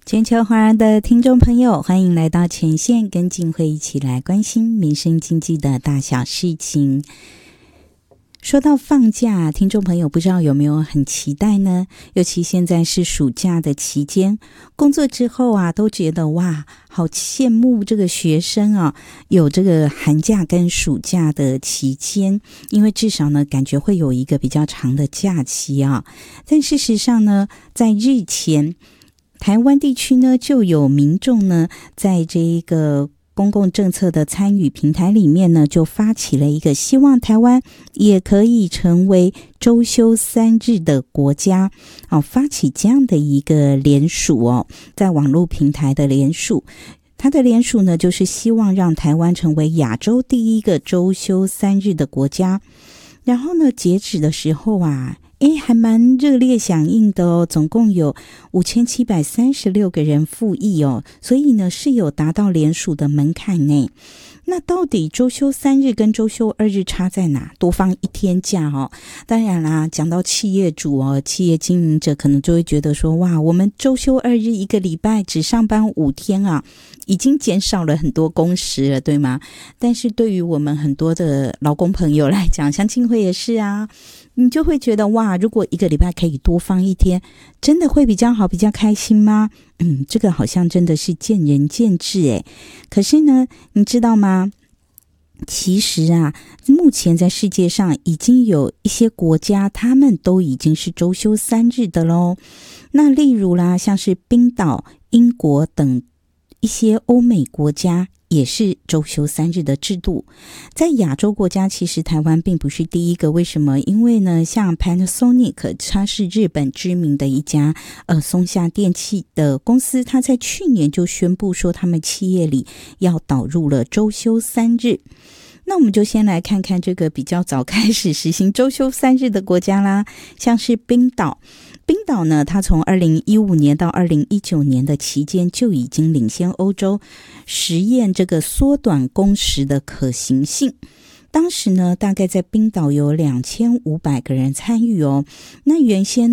全球华人的听众朋友，欢迎来到前线，跟静慧一起来关心民生经济的大小事情。说到放假，听众朋友不知道有没有很期待呢？尤其现在是暑假的期间，工作之后啊，都觉得哇，好羡慕这个学生啊，有这个寒假跟暑假的期间，因为至少呢，感觉会有一个比较长的假期啊。但事实上呢，在日前，台湾地区呢，就有民众呢，在这一个公共政策的参与平台里面呢，就发起了一个希望台湾也可以成为周休3日的国家，发起这样的一个联署哦，在网络平台的联署。他的联署呢，就是希望让台湾成为亚洲第一个周休3日的国家。然后呢，截止的时候啊，还蛮热烈响应的哦，总共有5736个人附议哦，所以呢是有达到联署的门槛呢。那到底周休3日跟周休2日差在哪？多放1天假哦。当然啦，讲到企业主哦，企业经营者可能就会觉得说，哇，我们周休2日，一个礼拜只上班5天啊，已经减少了很多工时了，对吗？但是对于我们很多的劳工朋友来讲，像静慧也是啊，你就会觉得哇，如果一个礼拜可以多放1天，真的会比较好，比较开心吗？这个好像真的是见仁见智诶。可是呢，你知道吗？其实啊，目前在世界上已经有一些国家，他们都已经是周休3日的咯。那例如啦，像是冰岛、英国等一些欧美国家也是周休3日的制度。在亚洲国家，其实台湾并不是第一个。为什么？因为呢，像 Panasonic 它是日本知名的一家松下电器的公司，它在去年就宣布说他们企业里要导入了周休3日。那我们就先来看看这个比较早开始实行周休3日的国家啦，像是冰岛。冰岛呢，它从2015年到2019年的期间就已经领先欧洲，实验这个缩短工时的可行性。当时呢，大概在冰岛有2500个人参与哦。那原先